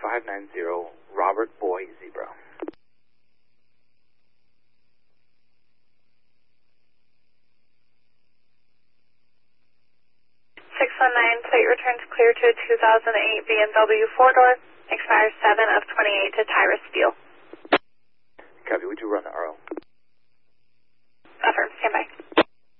590 Robert Boy Zebra. 619, plate returns clear to a 2008 BMW 4-door, expires 7 of 28 to Tyrus